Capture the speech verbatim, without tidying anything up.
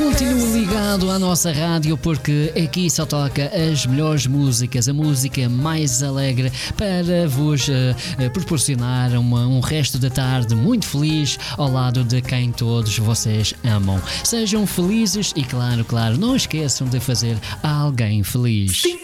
Continue ligado à nossa rádio porque aqui só toca as melhores músicas, a música mais alegre para vos uh, proporcionar uma, um resto da tarde muito feliz ao lado de quem todos vocês amam. Sejam felizes e claro, claro, não esqueçam de fazer alguém feliz.